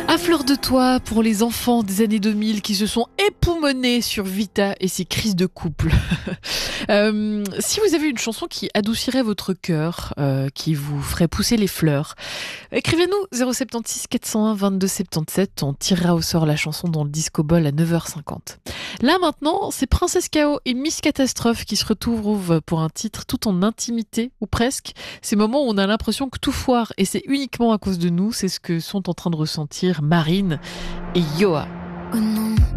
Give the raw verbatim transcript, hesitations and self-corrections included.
À fleur de toit pour les enfants des années deux mille qui se sont époumonés sur Vita et ses crises de couple. euh, si vous avez une chanson qui adoucirait votre cœur, euh, qui vous ferait pousser les fleurs, écrivez-nous zéro sept six quatre zéro un vingt-deux soixante-dix-sept. On tirera au sort la chanson dans le Disco Ball à neuf heures cinquante. Là maintenant, c'est Princesse K O et Miss Catastrophe qui se retrouvent pour un titre tout en intimité, ou presque. Ces moments où on a l'impression que tout foire et c'est uniquement à cause de nous. C'est ce que sont en train de ressentir Marine et Yoa.